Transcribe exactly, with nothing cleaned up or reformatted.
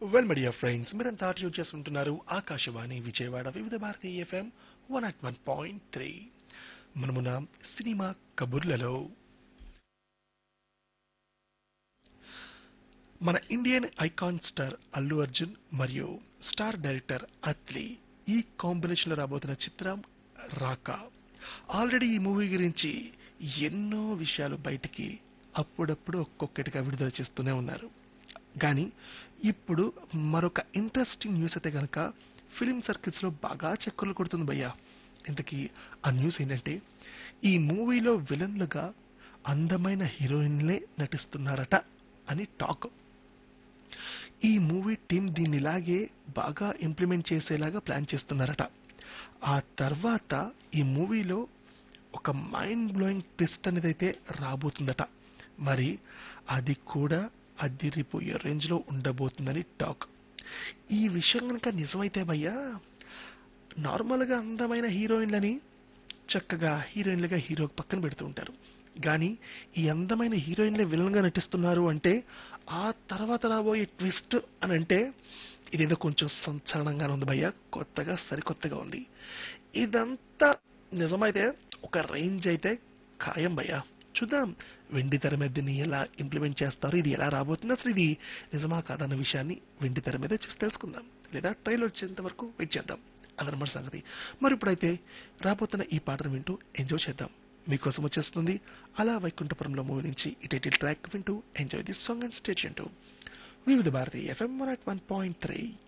Well my dear friends మీరంతా tune చేసుకుంటున్నారు ఆకాశవాణి విజయవాడ వివిధ Bharati FM one at one point three మనమున cinema కబుర్లలో మన Indian icon star Allu Arjun మరియు స్టార్ డైరెక్టర్ అత్లీ ఈ కాంబినేషన్ లో రాబోతున్న చిత్రం రాకా. ఆల్రెడీ ఈ మూవీ గురించి ఎన్నో విషయాలు బయటికి అప్పుడప్పుడు ఒక్కొక్కటిగా విడుదల చేస్తూనే ఉన్నారు. కానీ ఇప్పుడు మరొక ఇంట్రెస్టింగ్ న్యూస్ అయితే గనక ఫిలిం సర్కిల్స్ లో బాగా చక్కర్లు కొడుతుంది భయ్యా. ఇంతకీ ఆ న్యూస్ ఏంటంటే ఈ మూవీలో విలన్లుగా అందమైన హీరోయిన్లే నటిస్తున్నారట అని టాక్. ఈ మూవీ టీం దీన్ని ఇలాగే బాగా ఇంప్లిమెంట్ చేసేలాగా ప్లాన్ చేస్తున్నారట. ఆ తర్వాత ఈ మూవీలో ఒక మైండ్ బ్లోయింగ్ ట్విస్ట్ అనేది అయితే రాబోతుందట. మరి అది కూడా అదిరిపోయే రేంజ్ లో ఉండబోతుందని టాక్. ఈ విషయం కనుక నిజమైతే భయ్యా, నార్మల్ గా అందమైన హీరోయిన్లని చక్కగా హీరోయిన్లుగా హీరో పక్కన పెడుతూ ఉంటారు. కానీ ఈ అందమైన హీరోయిన్లే విలన్ గా నటిస్తున్నారు అంటే ఆ తర్వాత రాబోయే ట్విస్ట్ అని అంటే ఇదేదో కొంచెం సంచలనంగానే ఉంది భయ్యా, కొత్తగా సరికొత్తగా ఉంది. ఇదంతా నిజమైతే ఒక రేంజ్ అయితే ఖాయం భయ్యా. చూద్దాం వెండి తెర మీద దీన్ని ఎలా ఇంప్లిమెంట్ చేస్తారు, ఇది ఎలా రాబోతుంది, అసలు ఇది నిజమా కాదన్న విషయాన్ని వెండి తెర మీద చూసి తెలుసుకుందాం, లేదా ట్రైలర్ వచ్చేంత వరకు వెయిట్ చేద్దాం. అదనమాట సంగతి. మరి ఇప్పుడైతే రాబోతున్న ఈ పాటను వింటూ ఎంజాయ్ చేద్దాం. మీకోసం వచ్చేస్తుంది అలా వైకుంఠపురంలో మూవీ నుంచి ఈ టైటిల్ ట్రాక్ వింటూ enjoy this song and state వివిధ Bharati FM one point three.